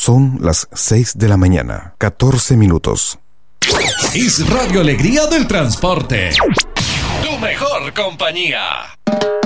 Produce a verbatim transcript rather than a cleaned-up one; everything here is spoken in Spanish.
Son las seis de la mañana, catorce minutos. Es Radio Alegría del Transporte. Tu mejor compañía.